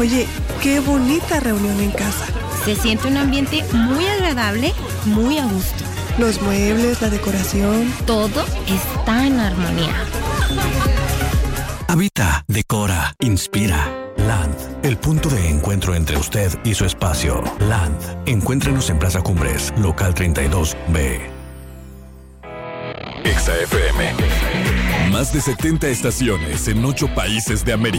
Oye, qué bonita reunión en casa. Se siente un ambiente muy agradable, muy a gusto. Los muebles, la decoración. Todo está en armonía. Habita, decora, inspira. Land, el punto de encuentro entre usted y su espacio. Land. Encuéntrenos en Plaza Cumbres, local 32B. Exa FM. Más de 70 estaciones en 8 países de América.